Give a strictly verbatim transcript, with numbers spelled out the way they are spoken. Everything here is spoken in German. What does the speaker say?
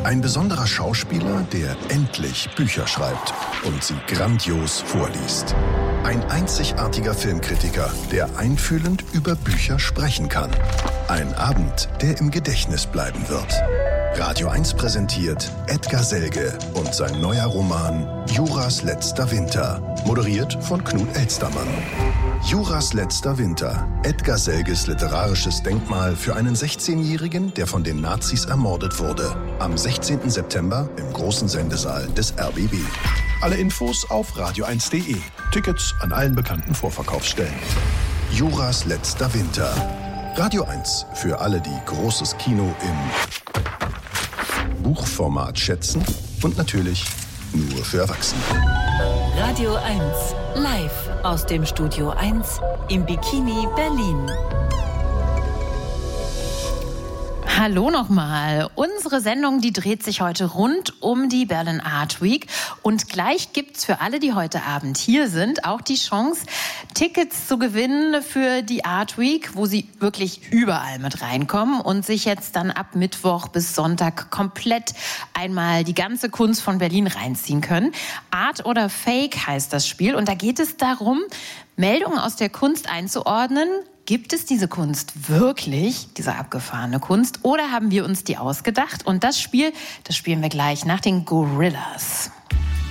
Ein besonderer Schauspieler, der endlich Bücher schreibt und sie grandios vorliest. Ein einzigartiger Filmkritiker, der einfühlend über Bücher sprechen kann. Ein Abend, der im Gedächtnis bleiben wird. Radio eins präsentiert Edgar Selge und sein neuer Roman Juras letzter Winter, moderiert von Knut Elstermann. Juras letzter Winter, Edgar Selges literarisches Denkmal für einen sechzehnjährigen, der von den Nazis ermordet wurde. Am sechzehnten September im großen Sendesaal des R B B. Alle Infos auf radio eins punkt de. Tickets an allen bekannten Vorverkaufsstellen. Juras letzter Winter. Radio eins für alle, die großes Kino im Buchformat schätzen und natürlich nur für Erwachsene. Radio eins, live aus dem Studio eins im Bikini Berlin. Hallo nochmal. Unsere Sendung, die dreht sich heute rund um die Berlin Art Week. Und gleich gibt's für alle, die heute Abend hier sind, auch die Chance, Tickets zu gewinnen für die Art Week, wo sie wirklich überall mit reinkommen und sich jetzt dann ab Mittwoch bis Sonntag komplett einmal die ganze Kunst von Berlin reinziehen können. Art oder Fake heißt das Spiel. Und da geht es darum, Meldungen aus der Kunst einzuordnen. Gibt es diese Kunst wirklich, diese abgefahrene Kunst, oder haben wir uns die ausgedacht? Und das Spiel, das spielen wir gleich nach den Gorillas.